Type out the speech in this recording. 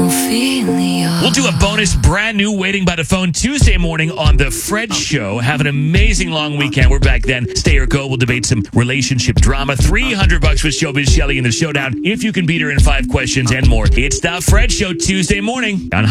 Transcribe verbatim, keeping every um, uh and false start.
Ophelia. We'll do a bonus brand new Waiting by the Phone Tuesday morning on The Fred Show. Have an amazing long weekend. We're back then. Stay or go. We'll debate some relationship drama. three hundred bucks with Showbiz Shelley in the showdown. If you can beat her in five questions and more. It's The Fred Show Tuesday morning on